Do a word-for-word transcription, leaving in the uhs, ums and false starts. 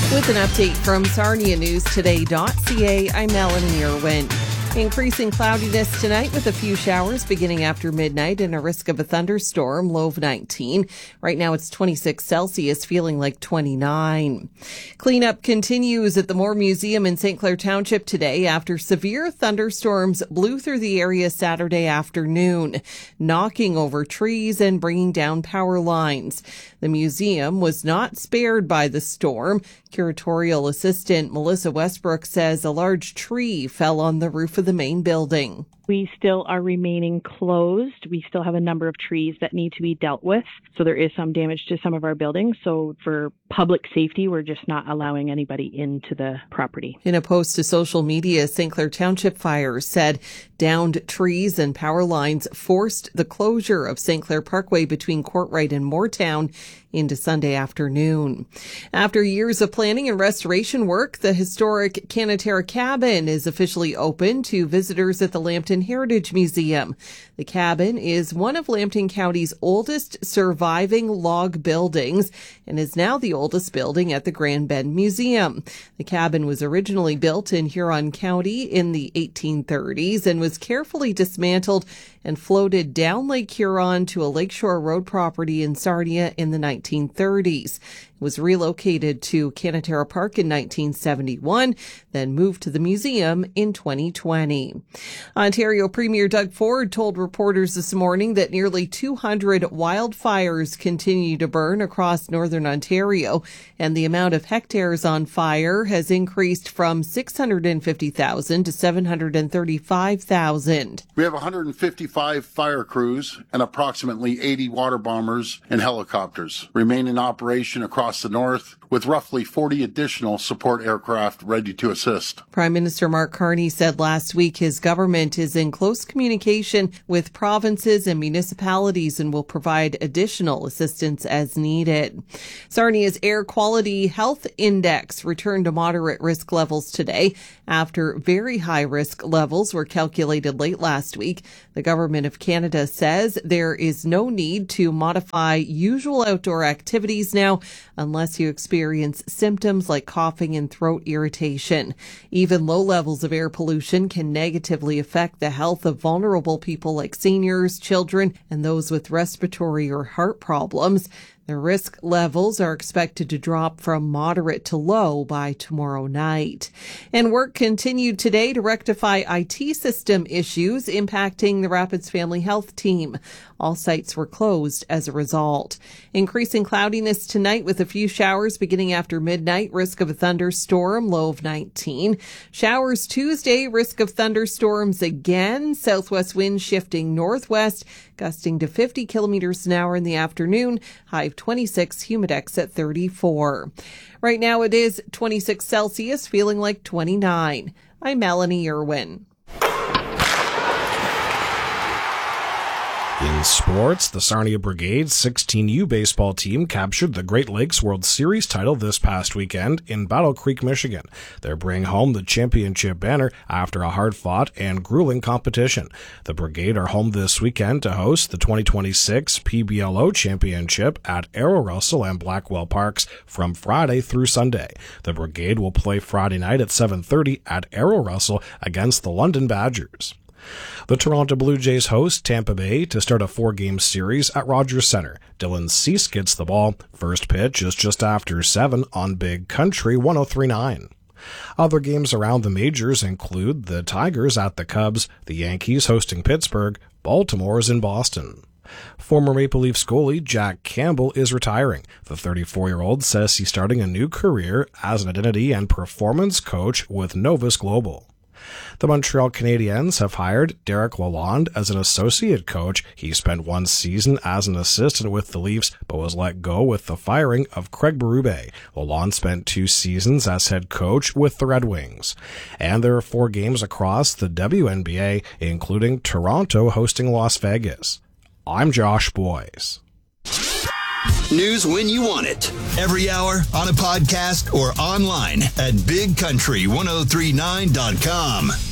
With an update from Sarnia News Today dot C A, I'm Melanie Irwin. Increasing cloudiness tonight with a few showers beginning after midnight and a risk of a thunderstorm, low of nineteen. Right now it's twenty-six Celsius, feeling like twenty-nine. Cleanup continues at the Moore Museum in Saint Clair Township today after severe thunderstorms blew through the area Saturday afternoon, knocking over trees and bringing down power lines. The museum was not spared by the storm. Curatorial assistant Melissa Westbrook says a large tree fell on the roof of the main building. We still are remaining closed. We still have a number of trees that need to be dealt with. So there is some damage to some of our buildings. So for public safety, we're just not allowing anybody into the property. In a post to social media, Saint Clair Township Fire said downed trees and power lines forced the closure of Saint Clair Parkway between Courtright and Moortown into Sunday afternoon. After years of planning and restoration work, the historic Canatera Cabin is officially open to visitors at the Lambton Heritage Museum. The cabin is one of Lambton County's oldest surviving log buildings and is now the oldest building at the Grand Bend Museum. The cabin was originally built in Huron County in the eighteen thirties and was carefully dismantled and floated down Lake Huron to a Lakeshore Road property in Sarnia in the nineteen thirties. It was relocated to Canatera Park in nineteen seventy-one, then moved to the museum in twenty twenty. Ontario Premier Doug Ford told reporters this morning that nearly two hundred wildfires continue to burn across northern Ontario, and the amount of hectares on fire has increased from six hundred fifty thousand to seven hundred thirty-five thousand. We have one hundred fifty-five fire crews and approximately eighty water bombers and helicopters remain in operation across the north, with roughly forty additional support aircraft ready to assist. Prime Minister Mark Carney said last week his government is in close communication with provinces and municipalities and will provide additional assistance as needed. Sarnia's Air Quality Health Index returned to moderate risk levels today after very high risk levels were calculated late last week. The Government of Canada says there is no need to modify usual outdoor activities now unless you experience symptoms like coughing and throat irritation. Even low levels of air pollution can negatively affect the health of vulnerable people like seniors, children, and those with respiratory or heart problems. The risk levels are expected to drop from moderate to low by tomorrow night. And work continued today to rectify I T system issues impacting the Rapids Family Health team. All sites were closed as a result. Increasing cloudiness tonight with a few showers beginning after midnight. Risk of a thunderstorm, low of nineteen. Showers Tuesday, risk of thunderstorms again. Southwest winds shifting northwest, gusting to fifty kilometers an hour in the afternoon. High of twenty-six, humidex at thirty-four. Right now it is twenty-six Celsius, feeling like twenty-nine. I'm Melanie Irwin. In sports, the Sarnia Brigade's sixteen U baseball team captured the Great Lakes World Series title this past weekend in Battle Creek, Michigan. They're bringing home the championship banner after a hard-fought and grueling competition. The Brigade are home this weekend to host the twenty twenty-six P B L O Championship at Arrow Russell and Blackwell Parks from Friday through Sunday. The Brigade will play Friday night at seven thirty at Arrow Russell against the London Badgers. The Toronto Blue Jays host Tampa Bay to start a four-game series at Rogers Centre. Dylan Cease gets the ball. First pitch is just after seven on Big Country one oh three point nine. Other games around the majors include the Tigers at the Cubs, the Yankees hosting Pittsburgh, Baltimore's in Boston. Former Maple Leafs goalie Jack Campbell is retiring. The thirty-four-year-old says he's starting a new career as an identity and performance coach with Novus Global. The Montreal Canadiens have hired Derek Lalonde as an associate coach. He spent one season as an assistant with the Leafs, but was let go with the firing of Craig Berube. Lalonde spent two seasons as head coach with the Red Wings. And there are four games across the W N B A, including Toronto hosting Las Vegas. I'm Josh Boyce. News when you want it. Every hour, on a podcast, or online at big country ten thirty-nine dot com.